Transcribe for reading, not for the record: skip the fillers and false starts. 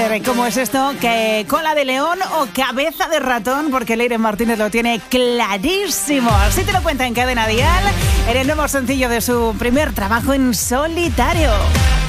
¿Cómo es esto? ¿Que cola de león o cabeza de ratón? Porque Leire Martínez lo tiene clarísimo. Así te lo cuenta en Cadena Dial, en el nuevo sencillo de su primer trabajo en solitario.